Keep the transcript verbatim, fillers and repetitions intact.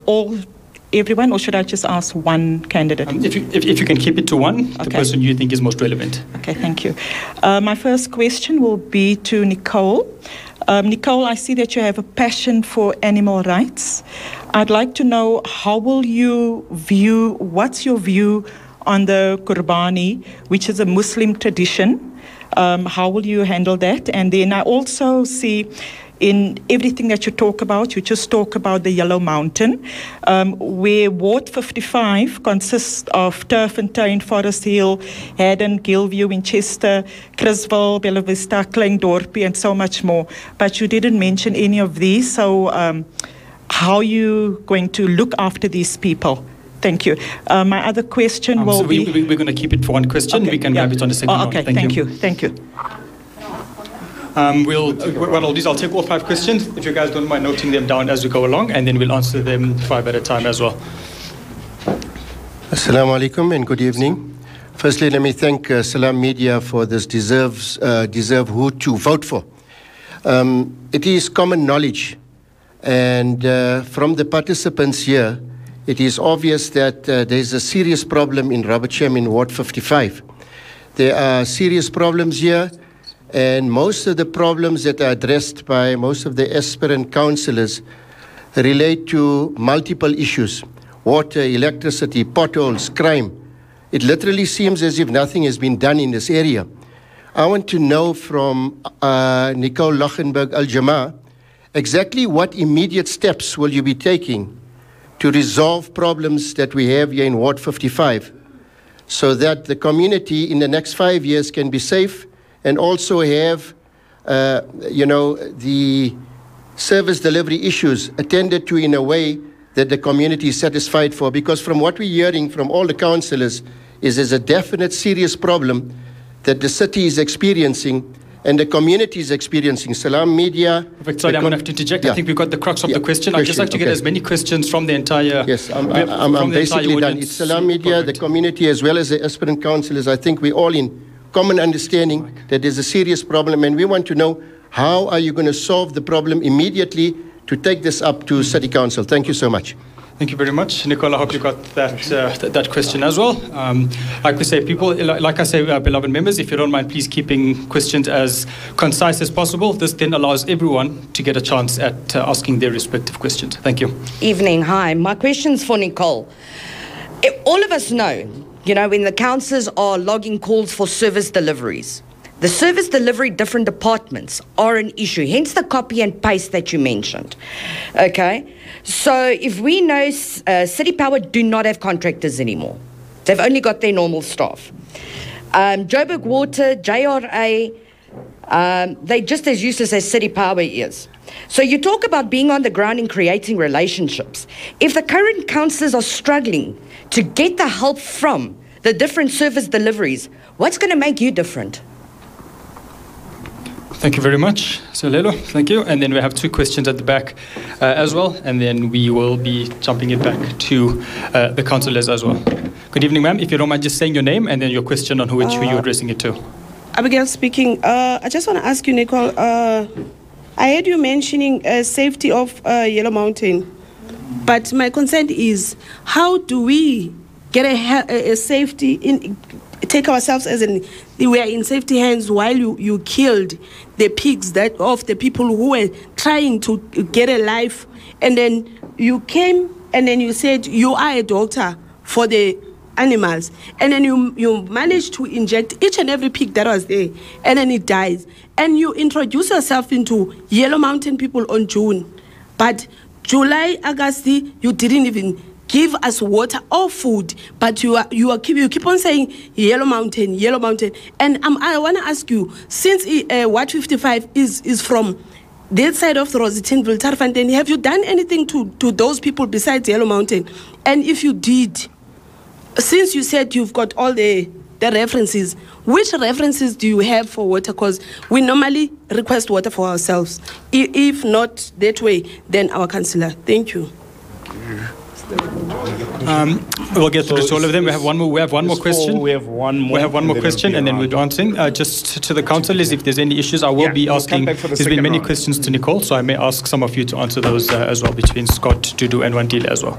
all, everyone, or should I just ask one candidate? Um, if, you, if, if you can keep it to one, okay. The person you think is most relevant. Okay, thank you. Uh, my first question will be to Nicole. Um, Nicole, I see that you have a passion for animal rights. I'd like to know, how will you view, what's your view on the Qurbani, which is a Muslim tradition? Um, how will you handle that? And then I also see in everything that you talk about, you just talk about the Yellow Mountain, um, where Ward fifty-five consists of Turf and Tyne, Forest Hill, Haddon, Gilview, Winchester, Criswell, Bella Vista, Kleindorpie, and so much more. But you didn't mention any of these, so um, how are you going to look after these people? Thank you. Uh, my other question um, will so we, be... We're going to keep it for one question. Okay, we can yeah. grab it on the second oh, okay, round. Thank, thank you. you. Thank you. Um, we'll, what I'll do is I'll take all five questions, if you guys don't mind noting them down as we go along, and then we'll answer them five at a time as well. Assalamu alaikum and good evening. Firstly, let me thank uh, Salam Media for this deserves, uh, deserve who to vote for. Um, it is common knowledge, and uh, from the participants here, it is obvious that uh, there is a serious problem in Robertsham in Ward fifty-five. There are serious problems here, and most of the problems that are addressed by most of the aspirant councillors relate to multiple issues: water, electricity, potholes, crime. It literally seems as if nothing has been done in this area. I want to know from uh, Nicole Lochenberg Al-Jama, exactly what immediate steps will you be taking to resolve problems that we have here in Ward fifty-five, so that the community in the next five years can be safe and also have, uh, you know, the service delivery issues attended to in a way that the community is satisfied for. Because from what we're hearing from all the councillors is there's a definite serious problem that the city is experiencing and the community is experiencing. Salam Media... Perfect. Sorry, I'm going to have to interject. Yeah. I think we've got the crux of yeah. the question. question. I'd just like to okay. get as many questions from the entire... Yes, I'm, I'm, I'm basically done. It's Salam Media, Perfect. The community, as well as the aspirant councillors. I think we're all in common understanding okay. that there's a serious problem, and we want to know, how are you going to solve the problem immediately to take this up to City Council? Thank you so much. Thank you very much, Nicole. I hope you got that uh, th that question as well. Um, like we say, people, like I say, uh, beloved members, if you don't mind, please keeping questions as concise as possible. This then allows everyone to get a chance at uh, asking their respective questions. Thank you. Evening. Hi. My question's for Nicole. If all of us know, you know, when the councillors are logging calls for service deliveries, the service delivery different departments are an issue, hence the copy and paste that you mentioned. Okay? So if we know uh, City Power do not have contractors anymore, they've only got their normal staff. Um, Joburg Water, J R A, um, they're just as useless as City Power is. So you talk about being on the ground and creating relationships. If the current councillors are struggling to get the help from the different service deliveries, what's going to make you different? Thank you very much, Sir Lelo. Thank you. And then we have two questions at the back uh, as well, and then we will be jumping it back to uh, the councillors as well. Good evening, ma'am. If you don't mind just saying your name and then your question on who, uh, who you're addressing it to. Abigail speaking. Uh, I just want to ask you, Nicole, uh, I heard you mentioning uh, safety of uh, Yellow Mountain, but my concern is, how do we get a, a safety in... take ourselves as in we are in safety hands while you, you killed the pigs that of the people who were trying to get a life, and then you came and then you said you are a doctor for the animals, and then you you managed to inject each and every pig that was there, and then it dies, and you introduce yourself into Yellow Mountain people on June, but July, August, you didn't even give us water or food, but you are you are keep you keep on saying Yellow Mountain, Yellow Mountain, and um, I want to ask you, since uh, Ward fifty-five is is from that side of the Rosettenville, Tarfanten, have you done anything to to those people besides Yellow Mountain? And if you did, since you said you've got all the the references, which references do you have for water? Because we normally request water for ourselves. If not that way, then our councillor. Thank you. Um, we'll get So through to all of them. We it's- have one more. We have one more it's four, question. we have one more, We have one and more then it'll question, be and then around. we're answering. Uh, just to the councillors, if there's any issues, I will Yeah, be we'll come asking. back for the There's been second many round. questions to Nicole, so I may ask some of you to answer those uh, as well between Scott, Dudu, and Wandile as well.